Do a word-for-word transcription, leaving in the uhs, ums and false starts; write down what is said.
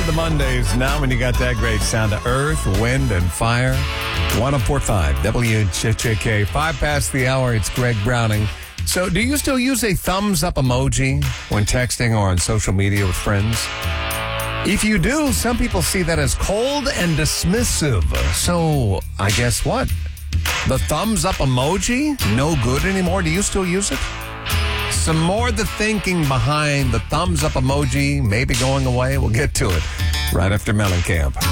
the Mondays now when you got that great sound of earth, wind, and fire. one oh four point five W J J K. Five past the hour, it's Greg Browning. So do you still use a thumbs up emoji when texting or on social media with friends? If you do, some people see that as cold and dismissive. So I guess what? The thumbs up emoji? No good anymore? Do you still use it? Some more of the thinking behind the thumbs up emoji maybe going away. We'll get to it right after Mellencamp.